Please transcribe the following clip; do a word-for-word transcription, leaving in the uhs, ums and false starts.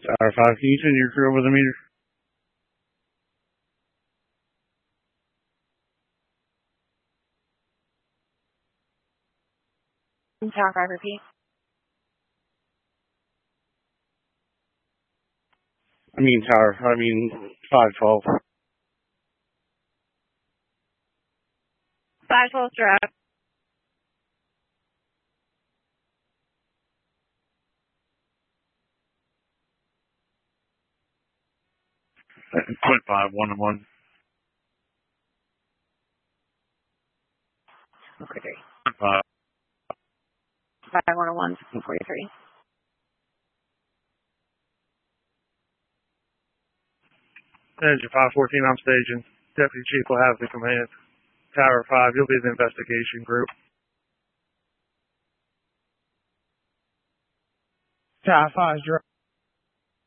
Tower five, can you send your crew over the meter? Tower five, repeat. I mean Tower, I mean five twelve. five twelve, direct. Point five, one and one. Okay, three. Five. Five one one, forty-three. Engine five fourteen, I'm staging. Deputy Chief will have the command. Tower five, you'll be the investigation group. Tower five, direct.